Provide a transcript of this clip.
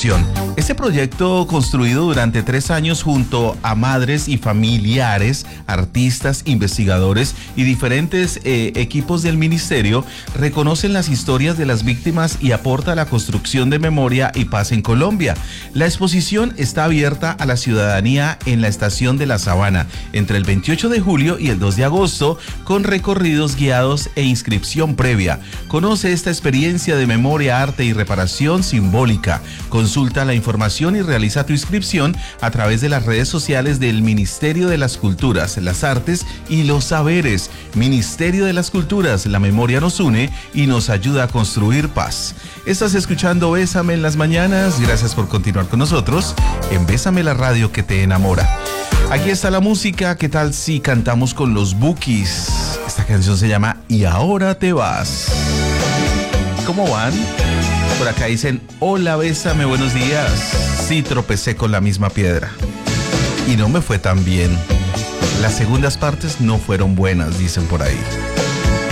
reparación. Este proyecto, construido durante 3 años junto a madres y familiares, artistas, investigadores y diferentes equipos del ministerio, reconocen las historias de las víctimas y aporta a la construcción de memoria y paz en Colombia. La exposición está abierta a la ciudadanía en la estación de La Sabana entre el 28 de julio y el 2 de agosto, con recorridos guiados e inscripción previa. Conoce esta experiencia de memoria, arte y reparación simbólica. Consulta la información y realiza tu inscripción a través de las redes sociales del Ministerio de las Culturas, las Artes y los Saberes. Ministerio de las Culturas, la memoria nos une y nos ayuda a construir paz. Estás escuchando Bésame en las mañanas. Gracias por continuar con nosotros en Bésame, la radio que te enamora. Aquí está la música. ¿Qué tal si cantamos con los Bukis? Esta canción se llama Y ahora te vas. ¿Cómo van? Por acá dicen: hola, Bésame, buenos días. Sí, tropecé con la misma piedra y no me fue tan bien. Las segundas partes no fueron buenas, dicen por ahí.